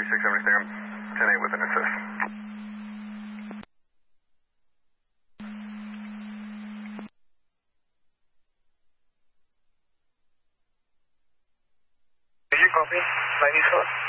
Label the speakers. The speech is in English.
Speaker 1: 36, everything. I'm 10-8 with an assist.
Speaker 2: Did you copy? 94?